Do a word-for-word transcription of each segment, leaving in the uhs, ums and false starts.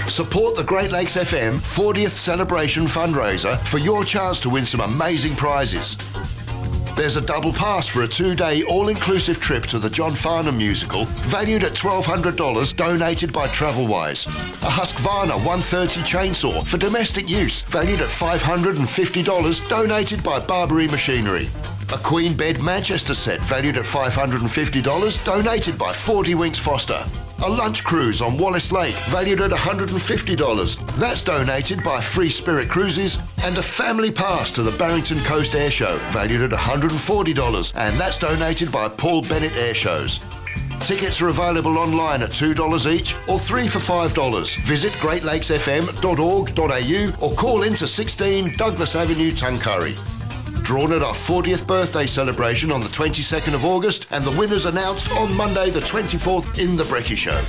Support the Great Lakes F M fortieth celebration fundraiser for your chance to win some amazing prizes. There's a double pass for a two-day all-inclusive trip to the John Farnham musical, valued at twelve hundred dollars, donated by Travelwise. A Husqvarna one thirty chainsaw for domestic use, valued at five hundred fifty dollars, donated by Barbary Machinery. A Queen Bed Manchester set, valued at five hundred fifty dollars, donated by forty Winks Foster. A lunch cruise on Wallace Lake, valued at one hundred fifty dollars. That's donated by Free Spirit Cruises. And a family pass to the Barrington Coast Air Show, valued at one hundred forty dollars. And that's donated by Paul Bennett Air Shows. Tickets are available online at two dollars each or three for five dollars. Visit great lakes f m dot org dot a u or call into sixteen Douglas Avenue, Tuncurry. Drawn at our fortieth birthday celebration on the twenty-second of August, and the winners announced on Monday the twenty-fourth in The Brekkie Show.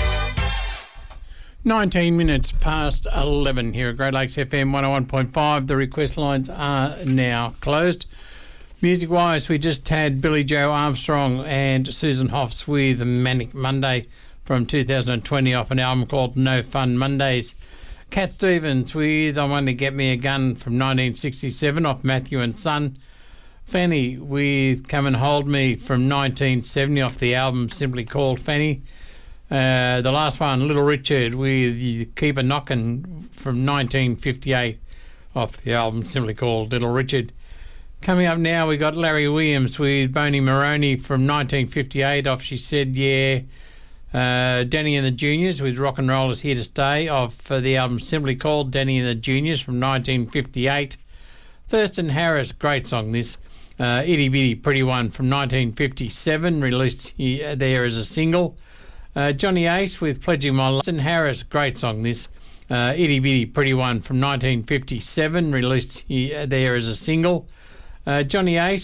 nineteen minutes past eleven here at Great Lakes F M one oh one point five. The request lines are now closed. Music-wise, we just had Billy Joe Armstrong and Susan Hoffs with Manic Monday from two thousand twenty off an album called No Fun Mondays. Cat Stevens with I Want to Get Me a Gun from nineteen sixty-seven off Matthew and Son. Fanny with Come and Hold Me from nineteen seventy off the album simply called Fanny. Uh, the last one, Little Richard with Keep a Knockin' from nineteen fifty-eight off the album simply called Little Richard. Coming up now, we got Larry Williams with Boney Maroney from nineteen fifty-eight off She Said Yeah. Uh, Danny and the Juniors with Rock and Roll Is Here to Stay off uh, the album simply called Danny and the Juniors from nineteen fifty-eight. Thurston Harris, great song this. Uh, Itty Bitty Pretty One from nineteen fifty-seven, released here, there as a single. Uh, Johnny Ace with Pledging My Love. Thurston Harris, great song this. Uh, Itty Bitty Pretty One from nineteen fifty-seven, released here, there as a single. Uh, Johnny Ace